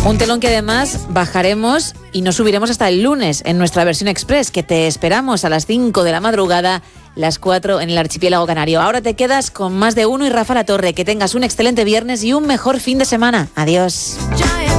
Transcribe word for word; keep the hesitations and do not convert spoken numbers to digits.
Un telón que además bajaremos y no subiremos hasta el lunes en nuestra versión express, que te esperamos a las cinco de la madrugada, las cuatro en el archipiélago canario. Ahora te quedas con Más de Uno y Rafa La Torre. Que tengas un excelente viernes y un mejor fin de semana. Adiós.